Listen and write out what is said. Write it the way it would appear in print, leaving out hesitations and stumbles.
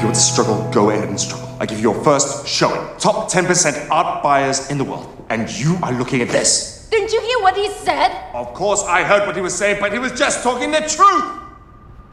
you want to struggle, go ahead and struggle. I give you your first showing. Top 10% art buyers in the world. And you are looking at this. Didn't you hear what he said? Of course I heard what he was saying, but he was just talking the truth.